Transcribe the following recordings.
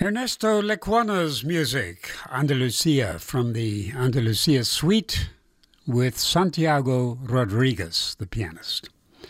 Ernesto Lecuona's music, Andalusia, from the Andalusia Suite with Santiago Rodriguez, the pianist.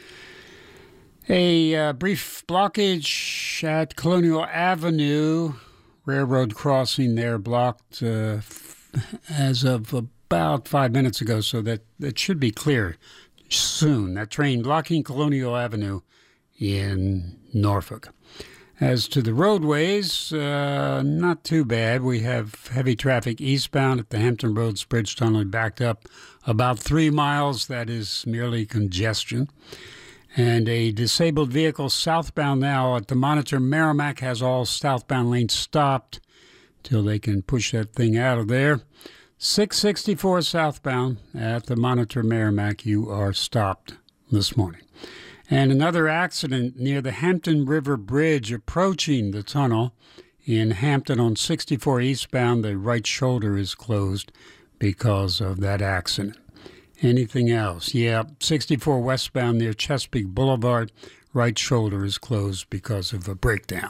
A brief blockage at Colonial Avenue, railroad crossing there blocked as of about 5 minutes ago, so that should be clear soon. That train blocking Colonial Avenue in Norfolk. As to the roadways, not too bad. We have heavy traffic eastbound at the Hampton Roads Bridge Tunnel backed up about 3 miles. That is merely congestion. And a disabled vehicle southbound now at the Monitor Merrimack has all southbound lanes stopped till they can push that thing out of there. 664 southbound at the Monitor Merrimack, you are stopped this morning. And another accident near the Hampton River Bridge approaching the tunnel in Hampton on 64 eastbound. The right shoulder is closed because of that accident. Anything else? Yeah, 64 westbound near Chesapeake Boulevard. Right shoulder is closed because of a breakdown.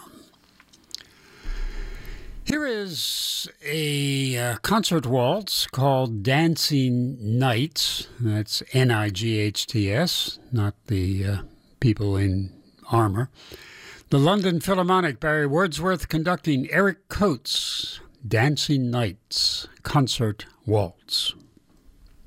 Here is a concert waltz called Dancing Knights. That's Nights, not the people in armor. The London Philharmonic, Barry Wordsworth conducting Eric Coates, Dancing Knights, concert waltz.